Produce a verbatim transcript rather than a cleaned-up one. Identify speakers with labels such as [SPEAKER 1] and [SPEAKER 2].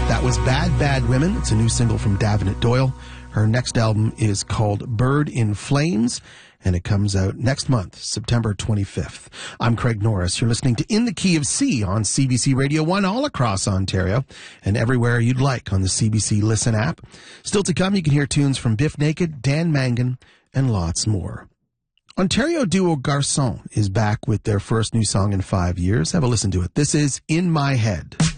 [SPEAKER 1] That was Bad Bad Women. It's a new single from Davenant Doyle. Her next album is called Bird in Flames, and it comes out next month, September twenty-fifth. I'm Craig Norris. You're listening to In the Key of C on C B C Radio one all across Ontario and everywhere you'd like on the C B C Listen app. Still to come, you can hear tunes from Biff Naked, Dan Mangan, and lots more. Ontario duo Garçon is back with their first new song in five years. Have a listen to it. This is In My Head.